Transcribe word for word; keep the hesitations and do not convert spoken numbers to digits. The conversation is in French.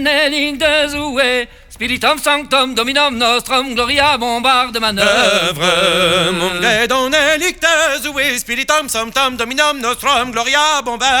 Nelling de Zoué, Spiritum Sanctum Dominum Nostrum Gloria bombarde manœuvre. Mon gré don elicte Zoué, Spiritum Sanctum Dominum Nostrum Gloria bombarde.